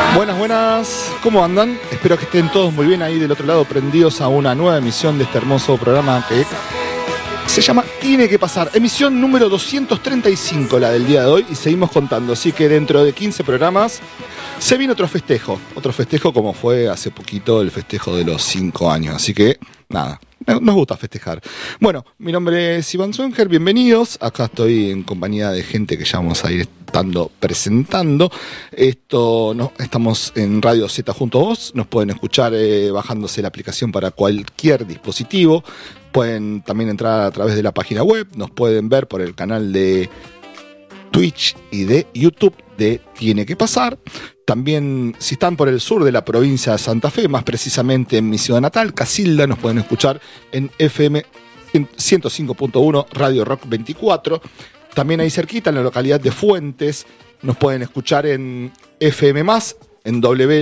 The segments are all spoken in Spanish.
Buenas, buenas, ¿cómo andan? Espero que estén todos muy bien ahí del otro lado, prendidos a una nueva emisión de este hermoso programa que se llama Tiene que Pasar. Emisión número 235, la del día de hoy, y seguimos contando. Así que dentro de 15 programas se viene otro festejo como fue hace poquito el festejo de los 5 años. Así que, nada, nos gusta festejar. Bueno, mi nombre es Iván Swenger, bienvenidos. Acá estoy en compañía de gente que ya vamos a ir estando presentando. Estamos en Radio Z junto a vos. Nos pueden escuchar bajándose la aplicación para cualquier dispositivo. Pueden también entrar a través de la página web. Nos pueden ver por el canal de Twitch y de YouTube de Tiene que Pasar. También, si están por el sur de la provincia de Santa Fe, más precisamente en mi ciudad natal, Casilda, nos pueden escuchar en FM 105.1 Radio Rock 24. También ahí cerquita, en la localidad de Fuentes, nos pueden escuchar en FM+, en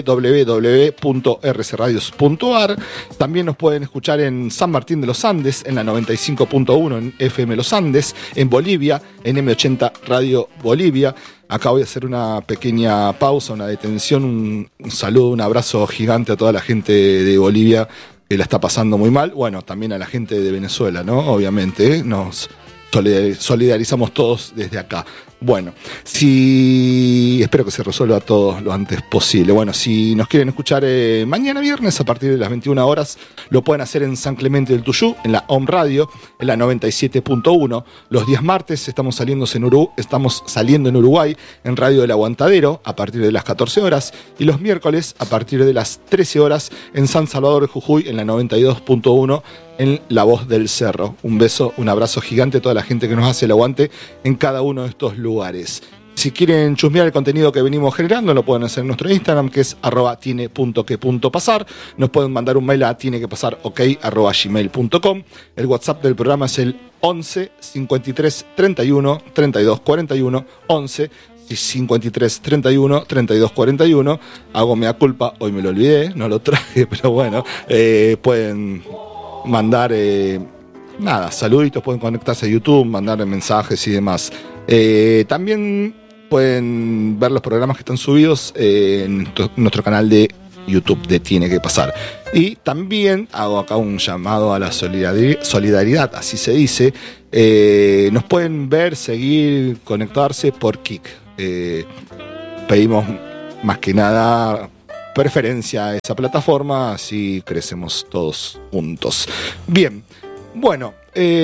www.rcradios.ar. También nos pueden escuchar en San Martín de los Andes, en la 95.1 en FM Los Andes, en Bolivia, en M80 Radio Bolivia. Acá voy a hacer una pequeña pausa, una detención, un saludo, un abrazo gigante a toda la gente de Bolivia que la está pasando muy mal. Bueno, también a la gente de Venezuela, ¿no? Obviamente, nos solidarizamos todos desde acá. Bueno, espero que se resuelva todo lo antes posible. Bueno, si nos quieren escuchar mañana viernes a partir de las 21 horas, lo pueden hacer en San Clemente del Tuyú, en la Home Radio, en la 97.1. Los días martes estamos saliendo en Uruguay, en Radio del Aguantadero, a partir de las 14 horas. Y los miércoles, a partir de las 13 horas, en San Salvador de Jujuy, en la 92.1, en La Voz del Cerro. Un beso, un abrazo gigante a toda la gente que nos hace el aguante en cada uno de estos lugares. Si quieren chusmear el contenido que venimos generando, lo pueden hacer en nuestro Instagram, que es @tiene.que.pasar. Nos pueden mandar un mail a tienekepasarok@gmail.com. El WhatsApp del programa es el 11 53 31 32 41. 11 53 31 32 41. Hago mea culpa, hoy me lo olvidé, no lo traje, pero bueno, pueden mandar saluditos, pueden conectarse a YouTube, mandar mensajes y demás. También pueden ver los programas que están subidos en nuestro canal de YouTube de Tiene que Pasar. Y también hago acá un llamado a la solidaridad, así se dice. Nos pueden ver, seguir, conectarse por Kik. Pedimos más que nada preferencia a esa plataforma, así crecemos todos juntos. Bien, bueno,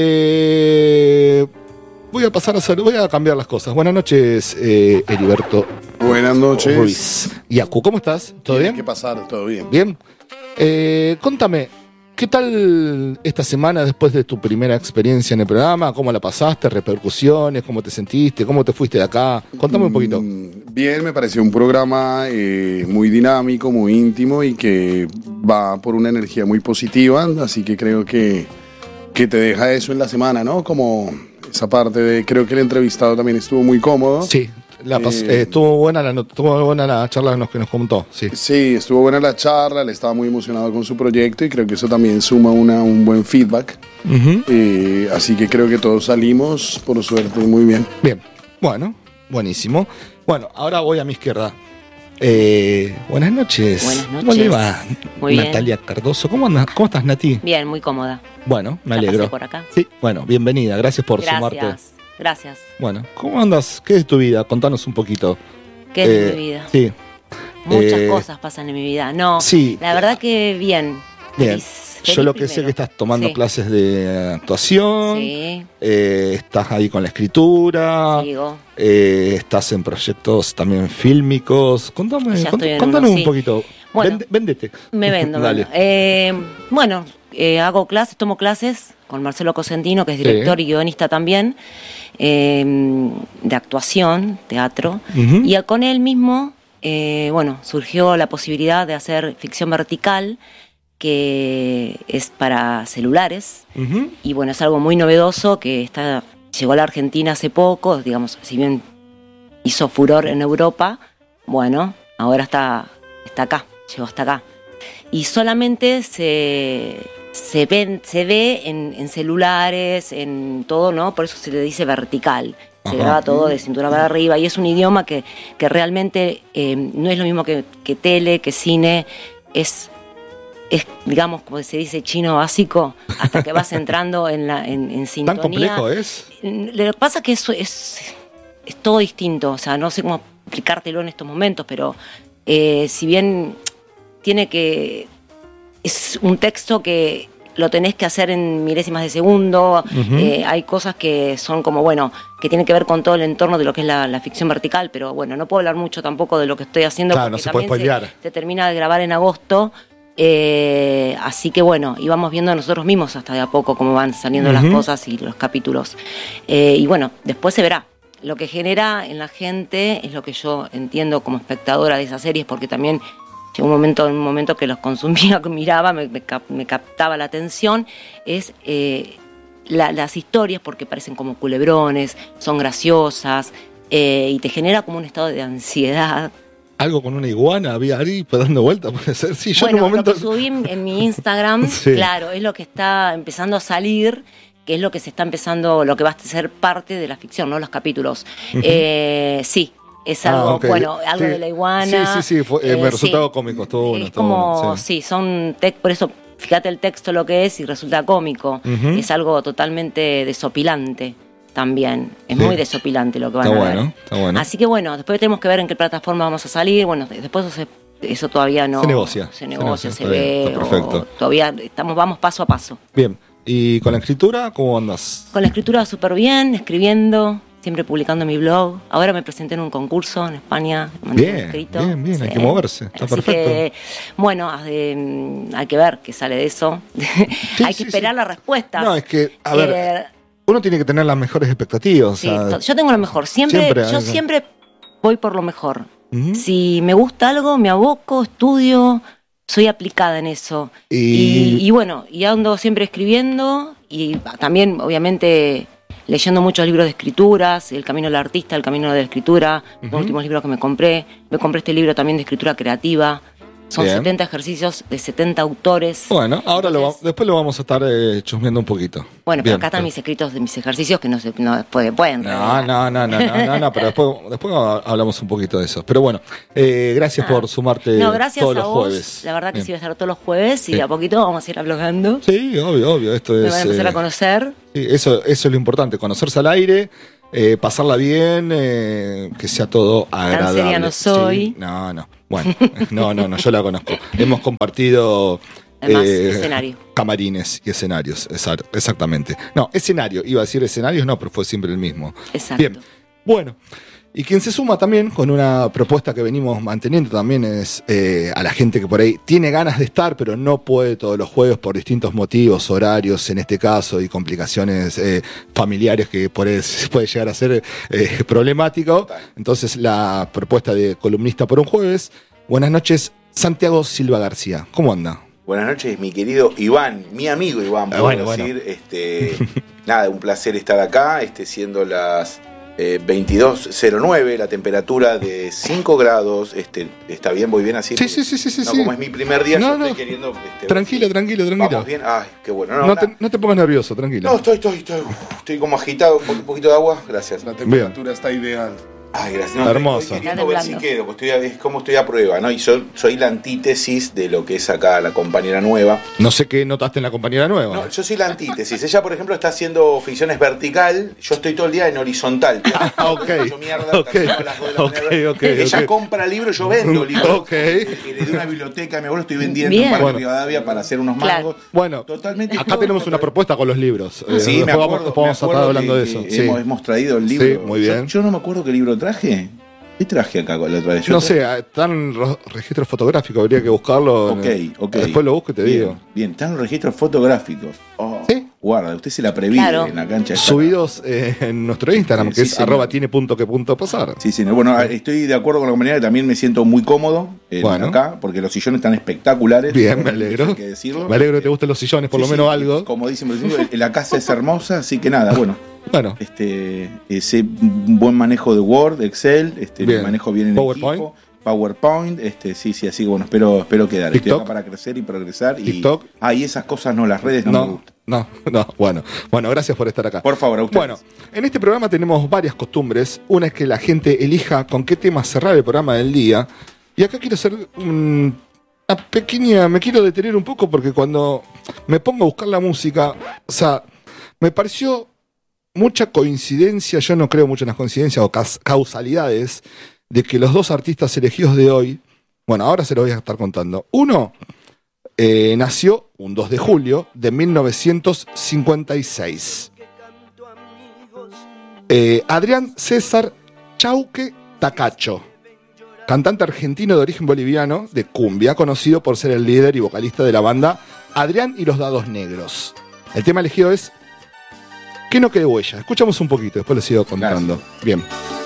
voy a cambiar las cosas. Buenas noches, Heriberto. Buenas noches. Ruiz. Yacu, ¿cómo estás? ¿Todo bien? ¿Qué pasar? ¿Todo bien? Bien. Contame, ¿qué tal esta semana después de tu primera experiencia en el programa? ¿Cómo la pasaste? ¿Repercusiones? ¿Cómo te sentiste? ¿Cómo te fuiste de acá? Contame un poquito. Bien, me pareció un programa muy dinámico, muy íntimo y que va por una energía muy positiva, así que creo que te deja eso en la semana, ¿no? Como esa parte de, creo que el entrevistado también estuvo muy cómodo. Sí. Estuvo buena la charla que nos contó. Sí, estuvo buena la charla, él estaba muy emocionado con su proyecto y creo que eso también suma un buen feedback. Uh-huh. Así que creo que todos salimos, por suerte, muy bien. Bien, bueno, buenísimo. Bueno, ahora voy a mi izquierda. Buenas noches. Buenas noches. ¿Cómo le va? Muy Natalia bien. Cardoso. ¿Cómo estás, Nati? Bien, muy cómoda. Bueno, me ¿Ya alegro. pasé por acá? Sí, bueno, bienvenida. Gracias por sumarte. Gracias. Bueno, ¿cómo andas? ¿Qué es tu vida? Contanos un poquito. ¿Qué es mi vida? Sí. Muchas cosas pasan en mi vida. No, sí. La verdad que bien. Bien. Feliz Yo lo que primero. sé que estás tomando clases de actuación. Sí. Estás ahí con la escritura. Sigo. Estás en proyectos también fílmicos. Contanos un poquito. Bueno, Véndete. Me vendo. Dale. Tomo clases con Marcelo Cosentino, que es director y guionista también, de actuación, teatro. Uh-huh. Y con él mismo, surgió la posibilidad de hacer ficción vertical, que es para celulares. Uh-huh. Y bueno, es algo muy novedoso que llegó a la Argentina hace poco, digamos, si bien hizo furor en Europa, bueno, ahora está acá, llegó hasta acá. Y solamente se ve en celulares, en todo, ¿no? Por eso se le dice vertical. Se graba todo de cintura para arriba y es un idioma que realmente no es lo mismo que tele, que cine, es digamos, como se dice, chino básico, hasta que vas entrando en sintonía. ¿Tan complejo es? Lo que pasa es que eso es todo distinto, o sea, no sé cómo explicártelo en estos momentos, pero si bien es un texto que lo tenés que hacer en milésimas de segundo, hay cosas que son como, bueno, que tienen que ver con todo el entorno de lo que es la ficción vertical, pero bueno, no puedo hablar mucho tampoco de lo que estoy haciendo, claro, porque no se puede spoilear. se termina de grabar en agosto, así que bueno, íbamos viendo nosotros mismos hasta de a poco cómo van saliendo las cosas y los capítulos, y bueno, después se verá. Lo que genera en la gente es lo que yo entiendo como espectadora de esas series, porque también llegó un momento que los consumía, que miraba, me captaba la atención, es las historias, porque parecen como culebrones, son graciosas, y te genera como un estado de ansiedad. Algo con una iguana había ahí dando vuelta, puede ser. Sí, yo bueno, en un momento... lo que subí en mi Instagram, sí. Claro, es lo que está empezando a salir, que es lo que se está empezando, lo que va a ser parte de la ficción, ¿no? Los capítulos. Sí. Es algo, okay. Bueno, algo sí. de la iguana. Sí, me resultaba cómico, estuvo bueno. Es como, bueno, son por eso, fíjate el texto lo que es y resulta cómico. Es algo totalmente desopilante también. Es muy desopilante lo que van a ver. Está bueno. Así que bueno, después tenemos que ver en qué plataforma vamos a salir. Bueno, después eso todavía no... Se negocia, se ve. Está perfecto. Todavía vamos paso a paso. Bien. ¿Y con la escritura cómo andas? Con la escritura súper bien, escribiendo... Siempre publicando mi blog. Ahora me presenté en un concurso en España. Bien, sí. Hay que moverse. Está así perfecto. Que, bueno, hay que ver qué sale de eso. Sí, hay que esperar las respuestas. No, es que, a ver, uno tiene que tener las mejores expectativas. Sí, o sea, yo tengo lo mejor. Yo siempre voy por lo mejor. Si me gusta algo, me aboco, estudio, soy aplicada en eso. Y bueno, y ando siempre escribiendo y también, obviamente... leyendo muchos libros de escrituras, El Camino del Artista, El Camino de la Escritura, los últimos libros que me compré este libro también de escritura creativa, son 70 ejercicios de 70 autores. Bueno, ahora después lo vamos a estar chusmeando un poquito. Bueno, pero acá están mis escritos de mis ejercicios que no pueden. No, pero después hablamos un poquito de eso. Pero bueno, gracias por sumarte todos los jueves. La verdad que sí voy a estar todos los jueves y de a poquito vamos a ir hablando. Sí, obvio. Esto me van a empezar a conocer. Sí, eso es lo importante, conocerse al aire, pasarla bien, que sea todo agradable. Tan seria no soy. Sí, no. Bueno, no, yo la conozco. Hemos compartido escenario. Camarines y escenarios, exactamente. No, escenario, iba a decir escenarios, no, pero fue siempre el mismo. Exacto. Bien, bueno. Y quien se suma también con una propuesta que venimos manteniendo también es a la gente que por ahí tiene ganas de estar, pero no puede todos los jueves por distintos motivos, horarios en este caso, y complicaciones familiares que por ahí puede llegar a ser problemático. Entonces la propuesta de columnista por un jueves. Buenas noches, Santiago Silva García. ¿Cómo anda? Buenas noches, mi querido Iván, mi amigo Iván, puedo decir. Nada, un placer estar acá, siendo las 22:09, la temperatura de 5 grados, ¿está bien? ¿Voy bien así? Sí. Como es mi primer día, yo estoy queriendo... Tranquilo. ¿Vamos bien? Ay, qué bueno. No te pongas nervioso, tranquilo. No, estoy como agitado, un poquito de agua, gracias. La temperatura está ideal. Ay, gracias. Hermoso. Estoy queriendo ver si quedo, porque es como estoy a prueba, ¿no? Y yo soy la antítesis de lo que es acá la compañera nueva. No sé qué notaste en la compañera nueva. No, yo soy la antítesis. Ella, por ejemplo, está haciendo ficciones vertical. Yo estoy todo el día en horizontal. Yo mierda, Ella compra libros, yo vendo libros. Le di una biblioteca, mi abuelo estoy vendiendo un par de Rivadavia para hacer unos mangos. Bueno, totalmente. Acá tenemos una propuesta con los libros. Sí, me acuerdo. Vamos a estar hablando de eso. Hemos traído el libro. Sí, muy bien. Yo no me acuerdo qué libro traje. ¿Qué traje acá la otra vez? No sé, están registros fotográficos, habría que buscarlo. Ok. Después lo busco y te digo. Bien, están los registros fotográficos. ¿Sí? Guarda, usted se la previene en la cancha. Subidos en nuestro Instagram, que es @tiene.que.pasar. Sí. Bueno, estoy de acuerdo con la compañera, también me siento muy cómodo acá, porque los sillones están espectalares. Bien, me alegro. Que decirlo. Me alegro que te gusten los sillones, por lo menos algo. Como dicen, la casa es hermosa, así que nada, bueno. Sé un buen manejo de Word, Excel, bien. manejo bien en PowerPoint. equipo. PowerPoint, sí, así que bueno, espero quedar. TikTok. Estoy acá para crecer y progresar. TikTok. Y esas cosas no, las redes no me gustan. No, bueno, gracias por estar acá. Por favor, a ustedes. Bueno, en este programa tenemos varias costumbres. Una es que la gente elija con qué tema cerrar el programa del día. Y acá quiero hacer una pequeña, me quiero detener un poco porque cuando me pongo a buscar la música, o sea, me pareció mucha coincidencia, yo no creo mucho en las coincidencias o causalidades, de que los dos artistas elegidos de hoy, bueno, ahora se los voy a estar contando. Uno nació un 2 de julio de 1956. Adrián César Chauque Tacacho, cantante argentino de origen boliviano de cumbia, conocido por ser el líder y vocalista de la banda Adrián y los Dados Negros. El tema elegido es Que no quede huella. Escuchamos un poquito, después les sigo contando. Gracias. Bien.